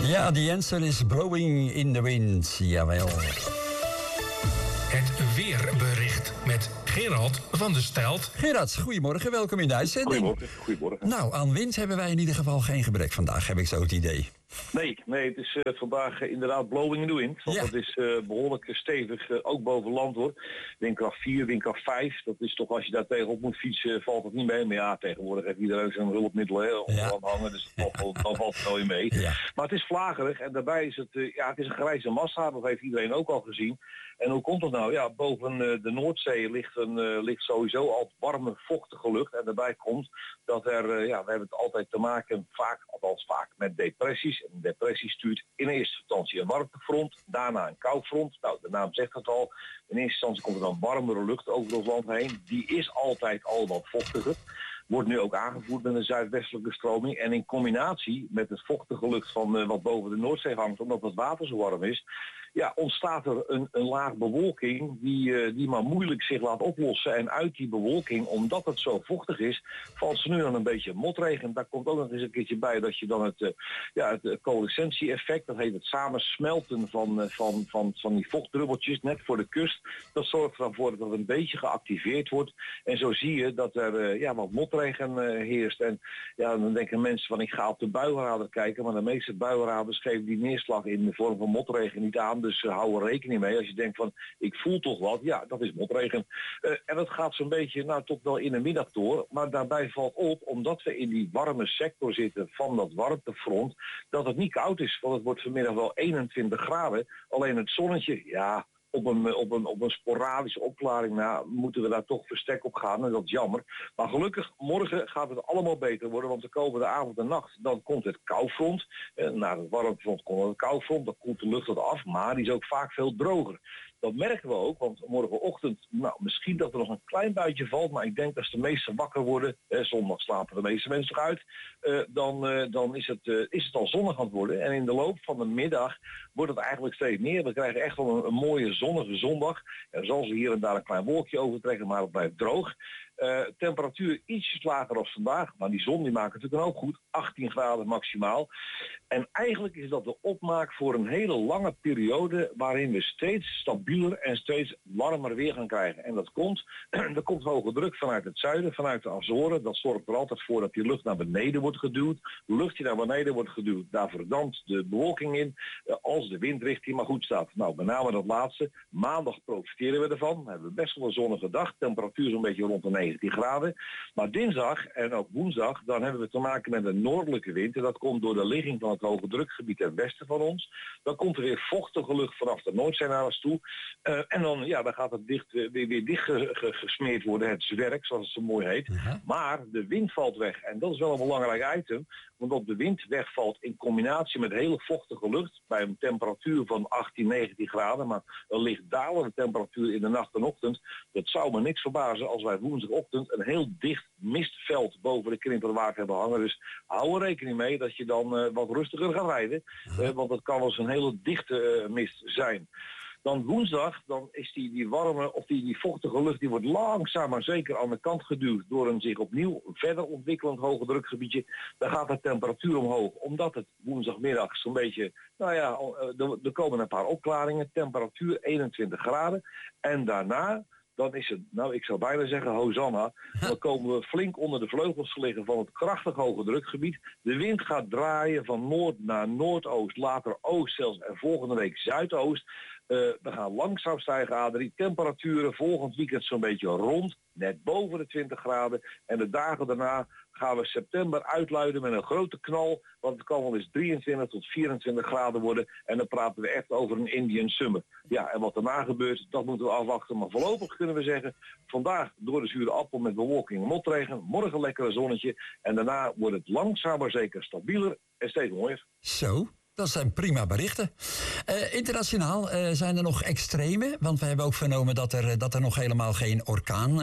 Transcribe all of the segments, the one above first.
Ja, the answer is blowing in the wind. Jawel. Het weerbericht met Gerald van der Stelt. Gerard, goedemorgen. Welkom in de uitzending. Goedemorgen. Nou, aan wind hebben wij in ieder geval geen gebrek vandaag, heb ik zo het idee. Nee, het is vandaag inderdaad blowing in the wind. Want dat is behoorlijk stevig, ook boven land hoor. Windkracht 4, windkracht 5. Dat is toch, als je daar tegenop moet fietsen, valt het niet mee. Maar ja, tegenwoordig heeft iedereen zijn hulpmiddelen onderaan hangen. Dus dan valt het wel weer mee. Ja. Maar het is vlagerig en daarbij is het, het is een grijze massa. Dat heeft iedereen ook al gezien. En hoe komt dat nou? Ja, boven de Noordzee ligt sowieso al warme, vochtige lucht. En daarbij komt dat we hebben het altijd te maken, vaak met depressies. En een depressie stuurt in eerste instantie een warmtefront, daarna een koufront. Nou, de naam zegt het al. In eerste instantie komt er dan warmere lucht over ons land heen. Die is altijd al wat vochtiger. Wordt nu ook aangevoerd met een zuidwestelijke stroming. En in combinatie met het vochtige lucht van wat boven de Noordzee hangt, omdat het water zo warm is, ontstaat er een laag bewolking die maar moeilijk zich laat oplossen. En uit die bewolking, omdat het zo vochtig is, valt ze nu dan een beetje motregen. Daar komt ook nog eens een keertje bij dat je dan het coalescentie-effect, dat heet het samensmelten van die vochtdruppeltjes net voor de kust. Dat zorgt ervoor dat het een beetje geactiveerd wordt. En zo zie je dat er wat motregen heerst. En dan denken mensen van, ik ga op de buienradar kijken, maar de meeste buienradars geven die neerslag in de vorm van motregen niet aan. Dus hou er rekening mee. Als je denkt van, ik voel toch wat, dat is motregen. En dat gaat zo'n beetje tot wel in de middag door. Maar daarbij valt op, omdat we in die warme sector zitten van dat warmtefront, dat het niet koud is. Want het wordt vanmiddag wel 21 graden. Alleen het zonnetje, op een sporadische opklaring moeten we daar toch verstek op gaan. En dat is jammer. Maar gelukkig, morgen gaat het allemaal beter worden. Want de komende avond en nacht, dan komt het koufront. Na het warmtefront komt het koufront. Dan koelt de lucht wat af. Maar die is ook vaak veel droger. Dat merken we ook, want morgenochtend, misschien dat er nog een klein buitje valt, maar ik denk dat als de meesten wakker worden, zondag slapen de meeste mensen toch uit, dan is het al zonnig aan het worden. En in de loop van de middag wordt het eigenlijk steeds meer. We krijgen echt wel een mooie zonnige zondag. Er zal ze hier en daar een klein wolkje overtrekken, maar het blijft droog. Temperatuur ietsjes lager als vandaag, maar die zon die maakt natuurlijk ook goed. 18 graden maximaal. En eigenlijk is dat de opmaak voor een hele lange periode waarin we steeds stabieler en steeds warmer weer gaan krijgen. En dat komt, er komt hoge druk vanuit het zuiden, vanuit de Azoren. Dat zorgt er altijd voor dat die lucht naar beneden wordt geduwd. De lucht die naar beneden wordt geduwd, daar verdampt de bewolking in. Als de windrichting maar goed staat. Nou, met name dat laatste. Maandag profiteren we ervan. Dan hebben we best wel een zonnige dag. Temperatuur zo'n beetje rond de 19 graden. Maar dinsdag en ook woensdag, dan hebben we te maken met een noordelijke wind. En dat komt door de ligging van het hoge drukgebied ten westen van ons. Dan komt er weer vochtige lucht vanaf de Noordzee naar ons toe. En dan gaat het weer dicht gesmeerd worden, het zwerk, zoals het zo mooi heet. Maar de wind valt weg. En dat is wel een belangrijk item. Want op de wind wegvalt in combinatie met hele vochtige lucht, bij een temperatuur van 18, 19 graden, maar een licht dalende temperatuur in de nacht en ochtend. Dat zou me niks verbazen als wij woensdagochtend een heel dicht mistveld boven de Krimperwaard hebben hangen. Dus hou er rekening mee dat je dan wat rustiger gaat rijden. Want dat kan wel eens een hele dichte mist zijn. Dan woensdag, dan is die warme of die vochtige lucht, die wordt langzaam maar zeker aan de kant geduwd door een zich opnieuw verder ontwikkelend hoge drukgebiedje. Dan gaat de temperatuur omhoog, omdat het woensdagmiddag zo'n beetje, er komen een paar opklaringen, temperatuur 21 graden. En daarna, dan is het, ik zou bijna zeggen Hosanna. Dan komen we flink onder de vleugels te liggen van het krachtig hoge drukgebied. De wind gaat draaien van noord naar noordoost, later oost zelfs en volgende week zuidoost. We gaan langzaam stijgen, Adrie. Temperaturen volgend weekend zo'n beetje rond, net boven de 20 graden. En de dagen daarna gaan we september uitluiden met een grote knal. Want het kan wel eens 23 tot 24 graden worden. En dan praten we echt over een Indian summer. Ja, en wat daarna gebeurt, dat moeten we afwachten. Maar voorlopig kunnen we zeggen, vandaag door de zure appel met bewolking en motregen. Morgen lekkere zonnetje. En daarna wordt het langzaam maar zeker stabieler en steeds mooier. Zo. Dat zijn prima berichten. Internationaal zijn er nog extreme, want we hebben ook vernomen dat er nog helemaal geen orkaan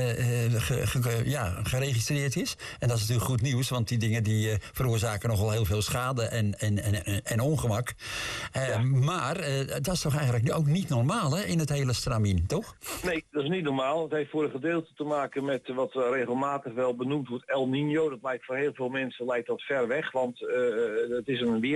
geregistreerd is. En dat is natuurlijk goed nieuws, want die dingen die veroorzaken nogal heel veel schade en ongemak. Maar dat is toch eigenlijk ook niet normaal in het hele stramien, toch? Nee, dat is niet normaal. Het heeft voor een gedeelte te maken met wat regelmatig wel benoemd wordt El Niño. Dat lijkt voor heel veel mensen dat ver weg, want het is een weersysteem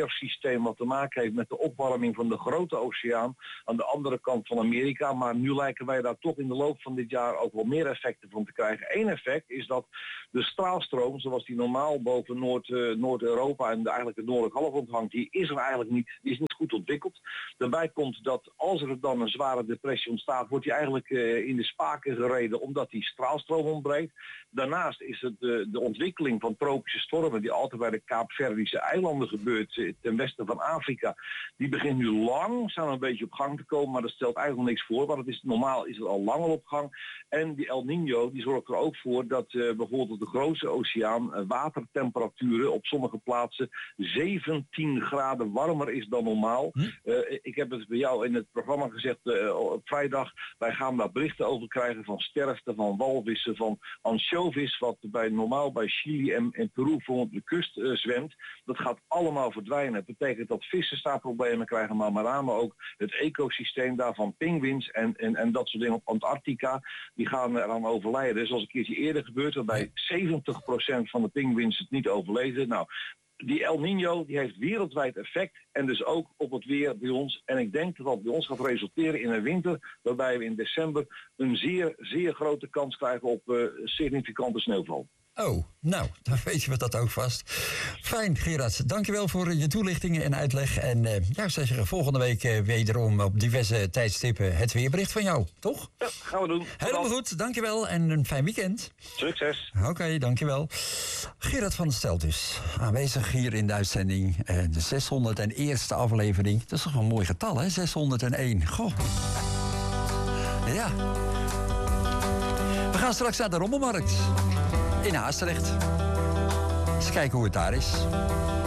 ecosysteem wat te maken heeft met de opwarming van de grote oceaan aan de andere kant van Amerika. Maar nu lijken wij daar toch in de loop van dit jaar ook wel meer effecten van te krijgen. Eén effect is dat de straalstroom, zoals die normaal boven Noord-Europa en eigenlijk het noordelijk halfrond hangt, die is er eigenlijk niet. Die is niet goed ontwikkeld. Daarbij komt dat als er dan een zware depressie ontstaat, wordt die eigenlijk in de spaken gereden omdat die straalstroom ontbreekt. Daarnaast is het de ontwikkeling van tropische stormen die altijd bij de Kaapverdische eilanden gebeurt ten westen van Afrika. Die begint nu langzaam een beetje op gang te komen, maar dat stelt eigenlijk nog niks voor. Want het is, normaal is het al langer op gang. En die El Niño die zorgt er ook voor dat bijvoorbeeld op de grootste oceaan watertemperaturen op sommige plaatsen 17 graden warmer is dan normaal. Ik heb het bij jou in het programma gezegd op vrijdag. Wij gaan daar berichten over krijgen van sterfte, van walvissen, van ansjovis, wat normaal bij Chili en Peru voor de kust zwemt. Dat gaat allemaal verdwijnen. Het betekent dat vissen daar problemen krijgen, maar met name ook het ecosysteem daarvan, pinguïns en dat soort dingen op Antarctica, die gaan eraan overlijden. Zoals een keertje eerder gebeurd, waarbij 70% van de pinguïns het niet overleefden. Nou, die El Niño die heeft wereldwijd effect en dus ook op het weer bij ons. En ik denk dat dat bij ons gaat resulteren in een winter waarbij we in december een zeer, zeer grote kans krijgen op significante sneeuwval. Oh, nou, dan weet je wat dat ook vast. Fijn, Gerard. Dankjewel voor je toelichtingen en uitleg. En zeg volgende week wederom op diverse tijdstippen het weerbericht van jou, toch? Ja, gaan we doen. Helemaal goed, dankjewel en een fijn weekend. Succes. Oké, dankjewel. Gerard van der Stel dus, aanwezig hier in de uitzending. De 601ste aflevering. Dat is toch wel een mooi getal, hè? 601. Goh. Ja. We gaan straks naar de Rommelmarkt in Haastrecht. Eens kijken hoe het daar is.